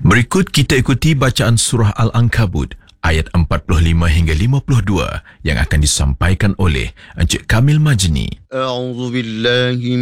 Berikut kita ikuti bacaan surah Al-Ankabut ayat 45 hingga 52 yang akan disampaikan oleh Encik Kamil Majni. A'udzu billahi